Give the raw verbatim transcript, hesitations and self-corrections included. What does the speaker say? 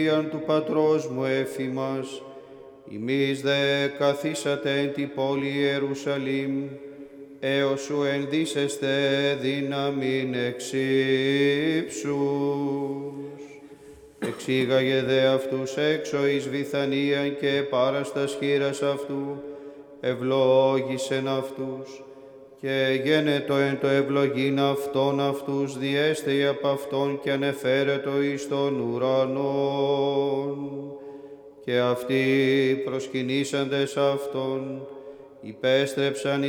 του πατρός μου έφημας, ημείς δε καθίσατε εν τη πόλη Ιερουσαλήμ, έως σου ενδύσεστε δύναμιν εξ ύψους. Εξήγαγε δε αυτούς έξω εις Βηθανίαν και πάραστας χείρας αυτού, ευλόγησεν αυτούς, και γένετο εν το ευλογήν αυτών αυτούς διέστη απ' αυτόν και ανεφέρετο εις τον ουρανόν. Και αυτοί προσκυνήσαντες αυτόν υπέστρεψαν